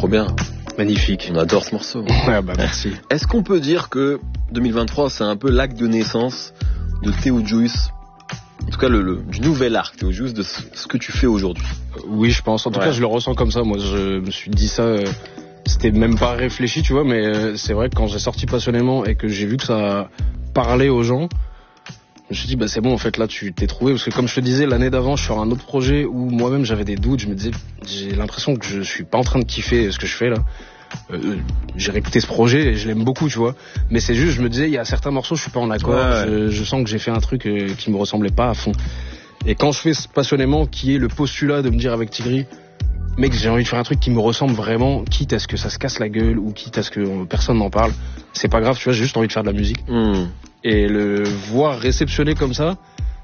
trop bien. Magnifique. On adore ce morceau. Ah bah merci. Est-ce qu'on peut dire que 2023, c'est un peu l'acte de naissance de Théo Juice, en tout cas du nouvel arc Théo Juice, de ce que tu fais aujourd'hui? Oui, je pense. En tout cas, je le ressens comme ça. Moi, je me suis dit ça, c'était même pas réfléchi, tu vois, mais c'est vrai que quand j'ai sorti Passionnément et que j'ai vu que ça parlait aux gens, je me suis dit, bah c'est bon, en fait, là, tu t'es trouvé. Parce que comme je te disais, l'année d'avant, je suis sur un autre projet où moi-même, j'avais des doutes. Je me disais, j'ai l'impression que je suis pas en train de kiffer ce que je fais là. J'ai réécouté ce projet et je l'aime beaucoup, tu vois. Mais c'est juste, je me disais, il y a certains morceaux, je suis pas en accord. Ouais. Je sens que j'ai fait un truc qui me ressemblait pas à fond. Et quand je fais Passionnément, qui est le postulat de me dire avec Tigri, mec, j'ai envie de faire un truc qui me ressemble vraiment, quitte à ce que ça se casse la gueule ou quitte à ce que personne n'en parle, c'est pas grave, tu vois, j'ai juste envie de faire de la musique. Et le voir réceptionné comme ça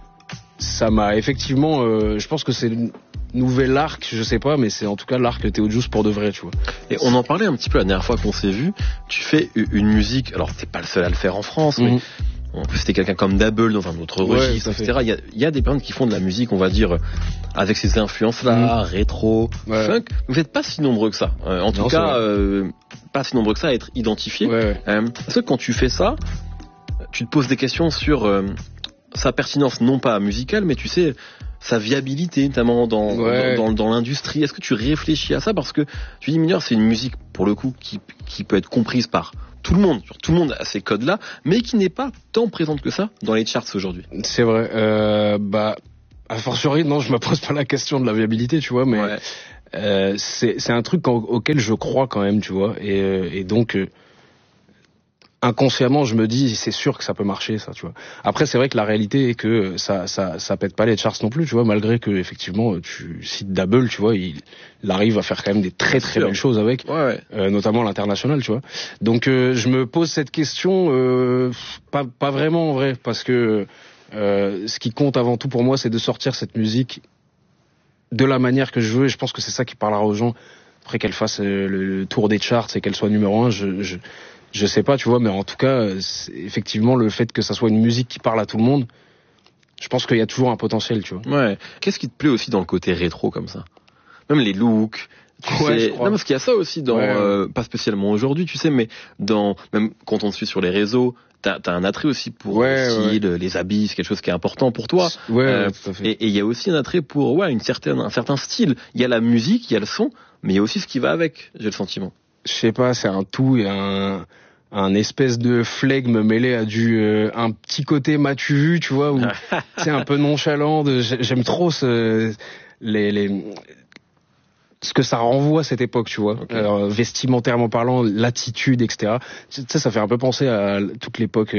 m'a effectivement, je pense que c'est une nouvel arc, je sais pas, mais c'est en tout cas l'arc Théo Juice pour de vrai, tu vois. Et on en parlait un petit peu la dernière fois qu'on s'est vu. Tu fais une musique, alors t'es pas le seul à le faire en France, mais en plus c'était quelqu'un comme Dable dans un autre registre, etc. Il y a des personnes qui font de la musique, on va dire, avec ces influences-là, rétro, funk. Vous n'êtes pas si nombreux que ça. En tout cas, pas si nombreux que ça à être identifiés. Parce que quand tu fais ça, tu te poses des questions sur sa pertinence, non pas musicale, mais tu sais, sa viabilité, notamment dans l'industrie. Est-ce que tu réfléchis à ça? Parce que tu dis, Mineur, c'est une musique, pour le coup, qui peut être comprise par tout le monde. Tout le monde a ces codes-là, mais qui n'est pas tant présente que ça dans les charts aujourd'hui. C'est vrai. A fortiori, non, je me pose pas la question de la viabilité, tu vois, mais c'est un truc auquel je crois quand même, tu vois, et donc inconsciemment, je me dis, c'est sûr que ça peut marcher, ça, tu vois. Après, c'est vrai que la réalité est que ça pète pas les charts non plus, tu vois, malgré que, effectivement, tu cites Dable, tu vois, il arrive à faire quand même des très très belles choses avec, notamment l'international, tu vois. Donc, je me pose cette question, pas vraiment en vrai, parce que, ce qui compte avant tout pour moi, c'est de sortir cette musique de la manière que je veux, et je pense que c'est ça qui parlera aux gens. Après qu'elle fasse le tour des charts et qu'elle soit numéro 1, je sais pas, tu vois, mais en tout cas, effectivement, le fait que ça soit une musique qui parle à tout le monde, je pense qu'il y a toujours un potentiel, tu vois. Ouais. Qu'est-ce qui te plaît aussi dans le côté rétro comme ça? Même les looks. Je crois. Non, parce qu'il y a ça aussi dans, pas spécialement aujourd'hui, tu sais, mais même quand on te suit sur les réseaux, t'as un attrait aussi pour le style, les habits, c'est quelque chose qui est important pour toi. Tout à fait. Et il y a aussi un attrait pour, un certain style. Il y a la musique, il y a le son, mais il y a aussi ce qui va avec, j'ai le sentiment. Je sais pas, c'est un tout et un espèce de flegme mêlé à un petit côté m'as-tu vu, tu vois, où c'est un peu nonchalant. J'aime trop ce que ça renvoie à cette époque, tu vois. Alors, vestimentairement parlant, l'attitude, etc. Tu sais, ça fait un peu penser à toute l'époque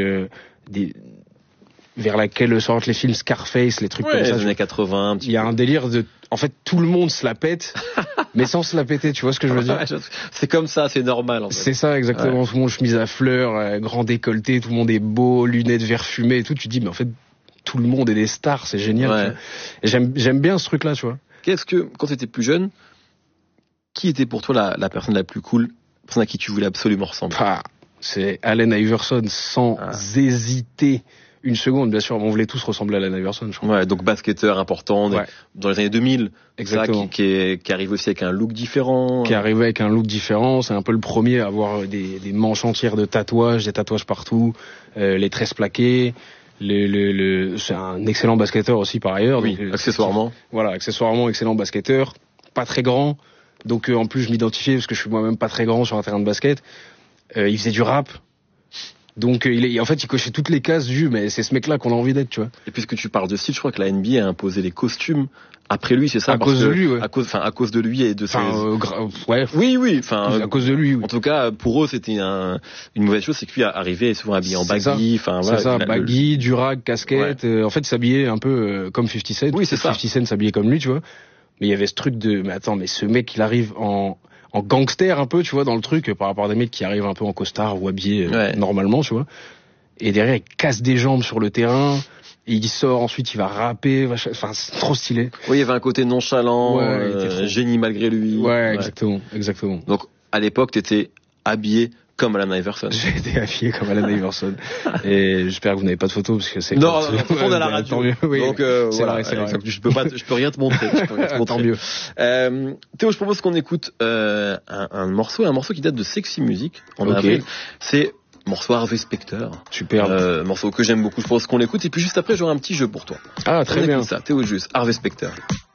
vers laquelle sortent les films Scarface, les trucs comme ça. Les années 80. Il y a un délire en fait, tout le monde se la pète, mais sans se la péter, tu vois ce que je veux dire? C'est comme ça, c'est normal, en fait. C'est ça, exactement. Tout le monde chemise à fleurs, grand décolleté, tout le monde est beau, lunettes vert fumé et tout. Tu te dis, mais en fait, tout le monde est des stars, c'est génial. Et j'aime bien ce truc-là, tu vois. Quand tu étais plus jeune, qui était pour toi la personne la plus cool, la personne à qui tu voulais absolument ressembler? C'est Allen Iverson, sans hésiter une seconde, bien sûr. On voulait tous ressembler à Allen Iverson, je crois. Donc basketteur important dans les années 2000. Exactement. Ça, qui arrive aussi avec un look différent. Qui arrivait avec un look différent. C'est un peu le premier à avoir des manches entières de tatouages, des tatouages partout, les tresses plaquées. C'est un excellent basketteur aussi par ailleurs. Oui, donc, accessoirement. Accessoirement excellent basketteur. Pas très grand. Donc en plus je m'identifiais parce que je suis moi-même pas très grand sur un terrain de basket. Il faisait du rap. Donc en fait il cochait toutes les cases mais c'est ce mec-là qu'on a envie d'être, tu vois. Et puisque tu parles de style, je crois que la NBA a imposé les costumes après lui, c'est ça? À cause de lui, à cause de lui et de ses... Oui. À cause de lui, oui. En tout cas, pour eux, c'était une mauvaise chose, c'est que lui arrivait souvent habillé en baggy. Baggy, durag, casquette. En fait, il s'habillait un peu comme 50 Cent. Oui, c'est ça. 50 Cent s'habillait comme lui, tu vois. Mais il y avait ce truc mais ce mec, il arrive en gangster un peu, tu vois, dans le truc, par rapport à des mecs qui arrivent un peu en costard ou habillés normalement, tu vois. Et derrière, il casse des jambes sur le terrain. Et il sort, ensuite il va rapper, c'est trop stylé. Oui, il y avait un côté nonchalant, génie malgré lui. Exactement. Donc, à l'époque, t'étais habillé comme Alan Iverson. J'ai été habillé comme Alan Iverson. Et j'espère que vous n'avez pas de photos parce que c'est. Non, on est à la radio. Tant mieux. Oui, donc c'est voilà, vrai. Je peux rien te montrer. Tant mieux. Théo, je propose qu'on écoute un morceau qui date de Sexy Music en avril. C'est morceau Harvey Specter. Super. Morceau que j'aime beaucoup. Je pense qu'on l'écoute et puis juste après j'aurai un petit jeu pour toi. Ah, très bien. Ça, Théo Jus, Harvey Specter.